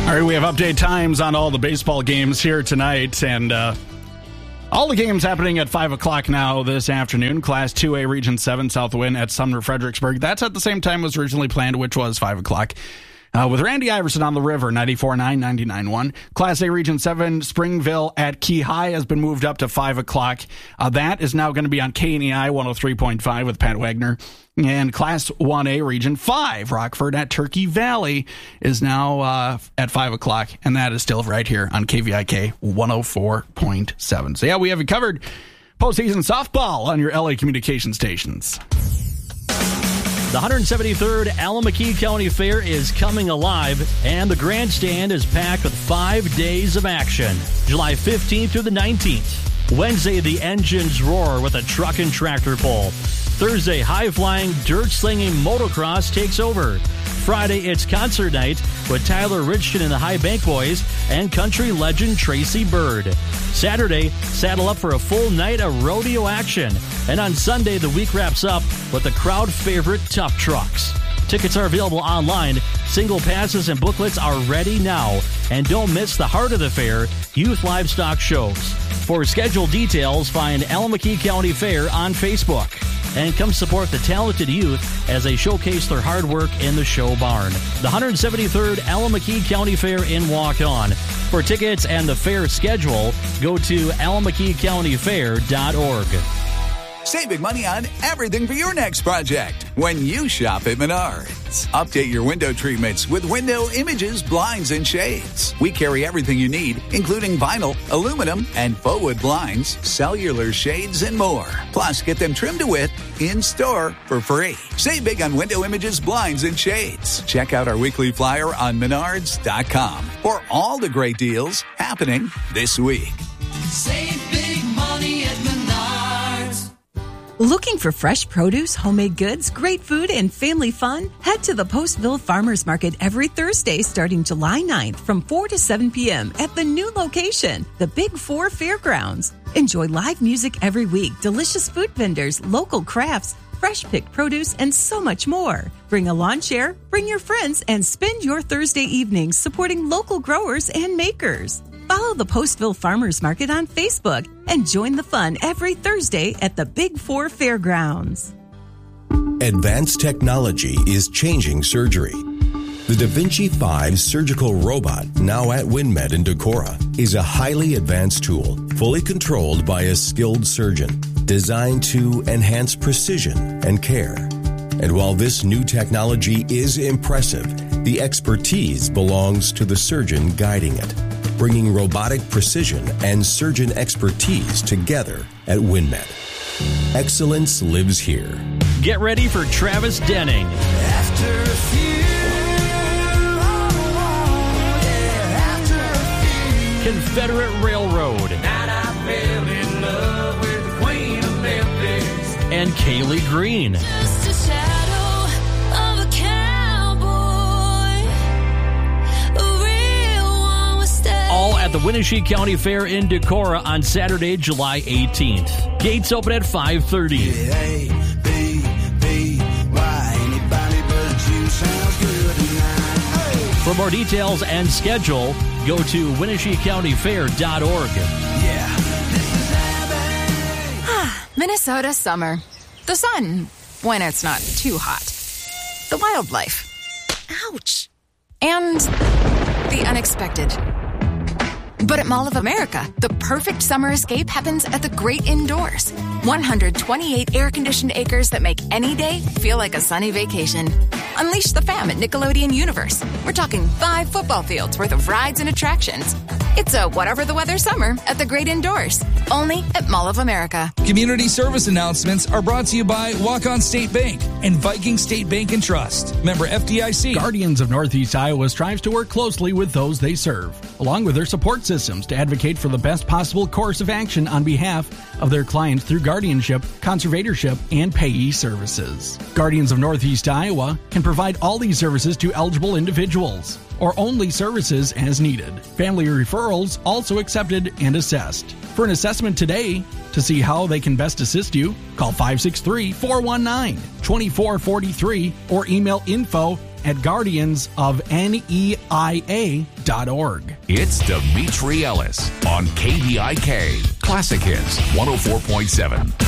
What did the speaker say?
All right, we have update times on all the baseball games here tonight, and all the games happening at 5 o'clock now this afternoon. Class 2A Region 7 Southwind at Sumner Fredericksburg. That's at the same time as originally planned, which was 5 o'clock. With Randy Iverson on the River, 94.9, 99.1. Class A Region 7 Springville at Key High has been moved up to 5 o'clock. That is now going to be on KNEI 103.5 with Pat Wagner. And Class 1A Region 5, Rockford at Turkey Valley, is now at 5 o'clock. And that is still right here on KVIK 104.7. So, yeah, we have you covered. Postseason softball on your LA communication stations. The 173rd Alameda County Fair is coming alive, and the grandstand is packed with 5 days of action. July 15th through the 19th. Wednesday, the engines roar with a truck and tractor pull. Thursday, high-flying, dirt-slinging motocross takes over. Friday, it's concert night with Tyler Richton and the High Bank Boys and country legend Tracy Bird. Saturday, saddle up for a full night of rodeo action. And on Sunday, the week wraps up with the crowd favorite Tough Trucks. Tickets are available online. Single passes and booklets are ready now. And don't miss the heart of the fair, youth livestock shows. For schedule details, find Alameda County Fair on Facebook. And come support the talented youth as they showcase their hard work in the show barn. The 173rd Alameda County Fair in Walk-On. For tickets and the fair schedule, go to alamedacountyfair.org. Save big money on everything for your next project when you shop at Menards. Update your window treatments with Window Images, Blinds, and Shades. We carry everything you need, including vinyl, aluminum, and faux wood blinds, cellular shades, and more. Plus, get them trimmed to width in-store for free. Save big on Window Images, Blinds, and Shades. Check out our weekly flyer on Menards.com for all the great deals happening this week. Save big money at Menards. Looking for fresh produce, homemade goods, great food, and family fun? Head to the Postville Farmers Market every Thursday starting July 9th from 4 to 7 p.m. at the new location, the Big 4 Fairgrounds. Enjoy live music every week, delicious food vendors, local crafts, fresh-picked produce, and so much more. Bring a lawn chair, bring your friends, and spend your Thursday evenings supporting local growers and makers. Follow the Postville Farmers Market on Facebook and join the fun every Thursday at the Big 4 Fairgrounds. Advanced technology is changing surgery. The Da Vinci 5 surgical robot, now at WinMed in Decorah, is a highly advanced tool, fully controlled by a skilled surgeon, designed to enhance precision and care. And while this new technology is impressive, the expertise belongs to the surgeon guiding it, bringing robotic precision and surgeon expertise together at WinMed. Excellence lives here. Get ready for Travis Denning. After a few, after a few. Confederate Railroad. Night I fell in love with the Queen of Memphis. And Kaylee Green. Just a shadow of a cowboy. A real one was dead. All at the Winnebago County Fair in Decorah on Saturday, July 18th. Gates open at 5:30. For more details and schedule, go to WinnebagoCountyFair.org. Minnesota summer. The sun, when it's not too hot. The wildlife. Ouch. And the unexpected. But at Mall of America, the perfect summer escape happens at the great indoors. 128 air-conditioned acres that make any day feel like a sunny vacation. Unleash the fam at Nickelodeon Universe. We're talking 5 football fields worth of rides and attractions. It's a whatever the weather summer at the great indoors. Only at Mall of America. Community service announcements are brought to you by Walk-On State Bank and Viking State Bank and Trust. Member FDIC. Guardians of Northeast Iowa strives to work closely with those they serve, along with their support systems, to advocate for the best possible course of action on behalf of their clients through guardianship, conservatorship, and payee services. Guardians of Northeast Iowa can provide all these services to eligible individuals, or only services as needed. Family referrals also accepted and assessed. For an assessment today, to see how they can best assist you, call 563-419-2443 or email info at guardiansofneia.org. It's Dimitri Ellis on KBIK Classic Hits 104.7.